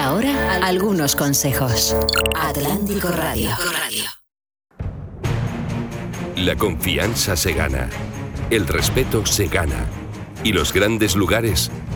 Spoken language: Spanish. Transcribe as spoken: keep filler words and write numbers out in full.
ahora, algunos consejos. Atlántico Radio. La confianza se gana, el respeto se gana y los grandes lugares